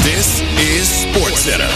This is SportsCenter.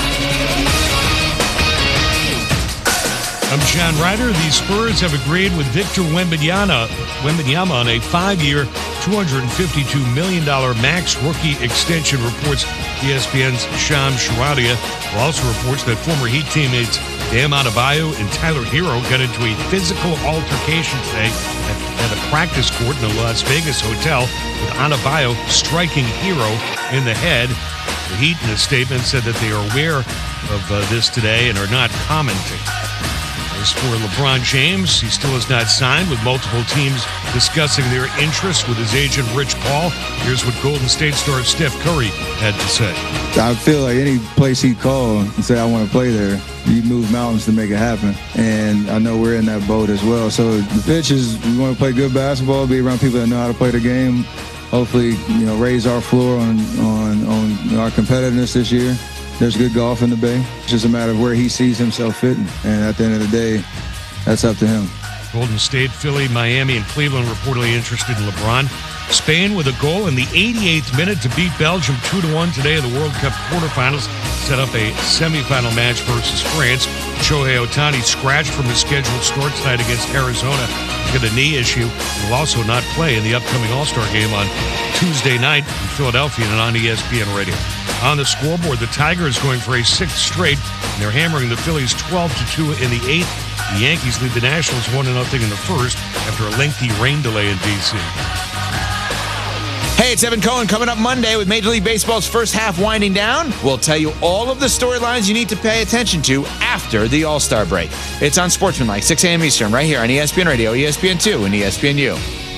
I'm John Ryder. The Spurs have agreed with Victor Wembanyama on a 5-year, $252 million max rookie extension, reports ESPN's Shams Charania. It also reports that former Heat teammates Bam Adebayo and Tyler Hero got into a physical altercation today at a practice court in the Las Vegas hotel, with Adebayo striking Hero in the head. The Heat, in a statement, said that they are aware of this today and are not commenting. As for LeBron James, he still has not signed, with multiple teams discussing their interest with his agent Rich Paul. Here's what Golden State star Steph Curry had to say. I feel like any place he'd call and say, I want to play there, you move mountains to make it happen. And I know we're in that boat as well. So the pitch is, we want to play good basketball, be around people that know how to play the game. Hopefully, raise our floor on our competitiveness this year. There's good golf in the Bay. It's just a matter of where he sees himself fitting. And at the end of the day, that's up to him. Golden State, Philly, Miami, and Cleveland reportedly interested in LeBron. Spain with a goal in the 88th minute to beat Belgium 2-1 today in the World Cup quarterfinals. Set up a semifinal match versus France. Shohei Ohtani scratched from his scheduled start tonight against Arizona. Got a knee issue. Will also not play in the upcoming All-Star game on Tuesday night in Philadelphia and on ESPN Radio. On the scoreboard, the Tigers going for a 6th straight, and they're hammering the Phillies 12-2 in the 8th. The Yankees lead the Nationals 1-0 in the 1st after a lengthy rain delay in D.C. Hey, it's Evan Cohen coming up Monday with Major League Baseball's first half winding down. We'll tell you all of the storylines you need to pay attention to after the All-Star break. It's on Sportsmanlike, 6 a.m. Eastern, right here on ESPN Radio, ESPN2, and ESPNU.